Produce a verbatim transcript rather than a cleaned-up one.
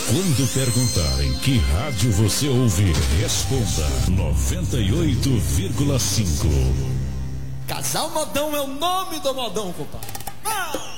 Quando perguntarem que rádio você ouve, responda noventa e oito vírgula cinco. Casal Modão é o nome do modão, compadre. Ah!